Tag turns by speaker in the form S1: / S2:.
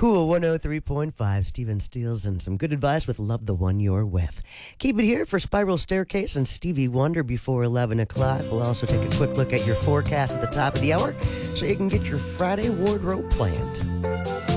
S1: Cool 103.5, Steven Steels, and some good advice with Love the One You're With. Keep it here for Spiral Staircase and Stevie Wonder before 11 o'clock. We'll also take a quick look at your forecast at the top of the hour so you can get your Friday wardrobe planned.